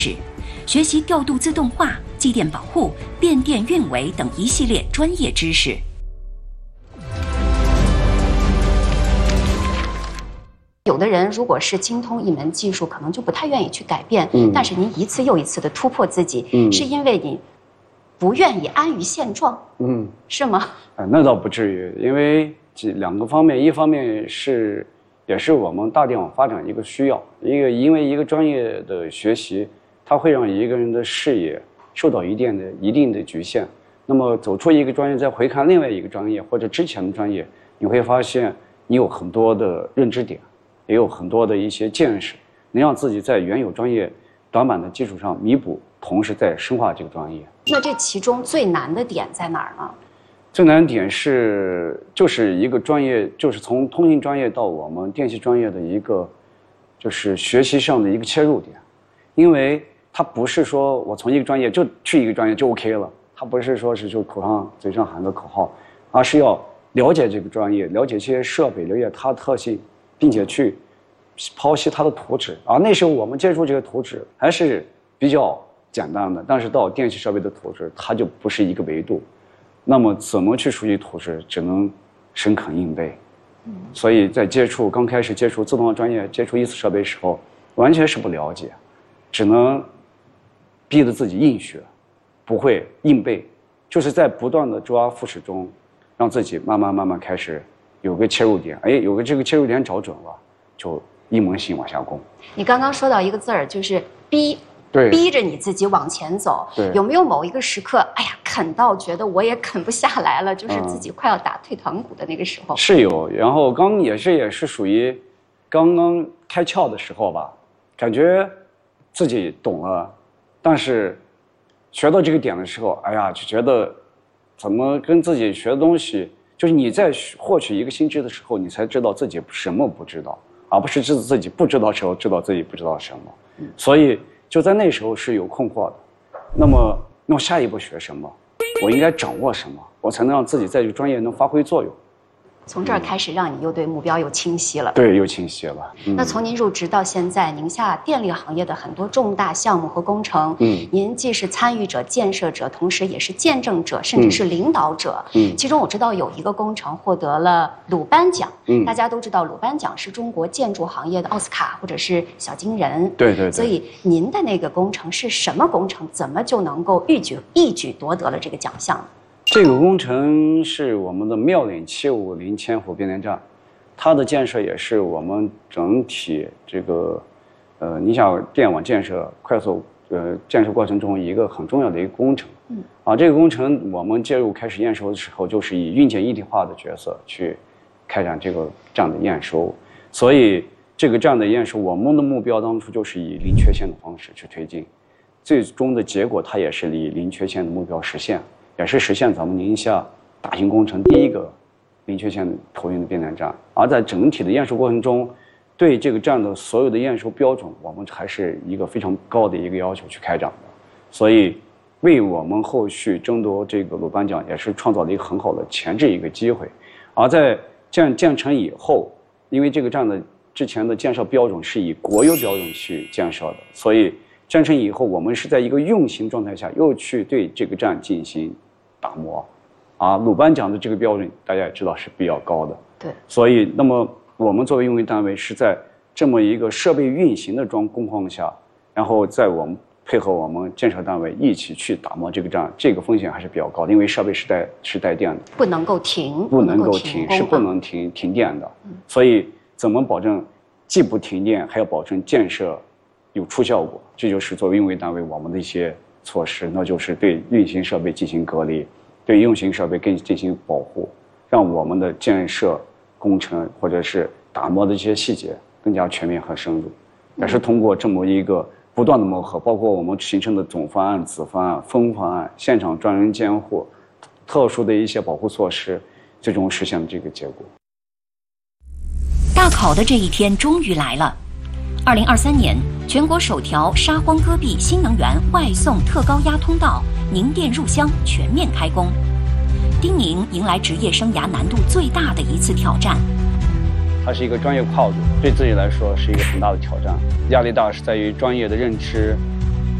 学习调度自动化、机电保护、变电运维等一系列专业知识。 有的人如果是精通一门技术，可能就不太愿意去改变。但是您一次又一次的突破自己，是因为你不愿意安于现状，是吗？ 那倒不至于，因为这两个方面，一方面也是我们大电网发展一个需要，因为一个专业的学习，它会让一个人的视野受到一定的局限。那么走出一个专业，再回看另外一个专业或者之前的专业，你会发现你有很多的认知点。也有很多的一些见识，能让自己在原有专业短板的基础上弥补，同时再深化这个专业。 那这其中最难的点在哪儿呢？ 最难的点就是一个专业，就是从通信专业到我们电气专业的一个，就是学习上的一个切入点，因为它不是说我从一个专业就去一个专业就 OK 了，它不是说是就嘴上喊个口号，而是要了解这个专业，了解这些设备，了解它的特性。并且去剖析它的图纸啊，那时候我们接触这个图纸还是比较简单的，但是到电气设备的图纸，它就不是一个维度。那么怎么去熟悉图纸，只能深刻硬背。所以在刚开始接触自动化专业、接触EC设备的时候，完全是不了解，只能逼着自己硬学，不会硬背，就是在不断的周而复始中，让自己慢慢开始。有个切入点，有个这个切入点找准了，就一门心往下攻。你刚刚说到一个字儿，就是逼，逼着你自己往前走。有没有某一个时刻，啃到觉得我也啃不下来了，就是自己快要打退堂鼓的那个时候？ 是有，然后也是属于刚刚开窍的时候吧，感觉自己懂了，但是学到这个点的时候，就觉得怎么跟自己学的东西。就是你在获取一个新知的时候，你才知道自己什么不知道，而不是自己不知道的时候知道自己不知道什么。所以就在那时候是有困惑的。那么下一步学什么？我应该掌握什么？我才能让自己在这个专业能发挥作用？ 从这儿开始，让你又对目标又清晰了。 对，又清晰了。 那从您入职到现在，宁夏电力行业的很多重大项目和工程，您既是参与者、建设者，同时也是见证者，甚至是领导者。其中我知道有一个工程获得了鲁班奖。大家都知道鲁班奖是中国建筑行业的奥斯卡或者是小金人。 对。 所以您的那个工程是什么工程？怎么就能够一举夺得了这个奖项呢？ 这个工程是我们的妙岭750千伏变电站，它的建设也是我们整体这个宁夏电网建设快速建设过程中一个很重要的一个工程。这个工程我们介入开始验收的时候，就是以运检一体化的角色去开展这个站的验收，所以这个站的验收，我们的目标当初就是以零缺陷的方式去推进，最终的结果它也是以零缺陷的目标实现。也是实现咱们宁夏大型工程第一个零缺陷投运的变电站。而在整体的验收过程中，对这个站的所有的验收标准，我们还是一个非常高的一个要求去开展的，所以为我们后续争夺这个鲁班奖也是创造了一个很好的前置一个机会。而在建成以后，因为这个站的之前的建设标准是以国有标准去建设的，所以建成以后，我们是在一个运行状态下又去对这个站进行打磨。鲁班奖的这个标准大家也知道是比较高的。 对。 所以那么我们作为运维单位是在这么一个设备运行的工况下，然后在我们配合我们建设单位一起去打磨这个站，这个风险还是比较高的，因为设备是带电的， 不能够停， 不能够停，是不能停电的。所以怎么保证既不停电，还要保证建设有出效果？这就是作为运维单位我们的一些措施，那就是对运行设备进行隔离，对运行设备进行保护，让我们的建设工程或者是打磨的这些细节更加全面和深入。也是通过这么一个不断的磨合，包括我们形成的总方案、子方案、分方案、现场专人监护、特殊的一些保护措施，最终实现了这个结果。 大考的这一天终于来了。2023年，全国首条沙荒戈壁新能源外送特高压通道宁电入湘全面开工，丁宁迎来职业生涯难度最大的一次挑战。 它是一个专业跨度，对自己来说是一个很大的挑战。压力大是在于专业的认知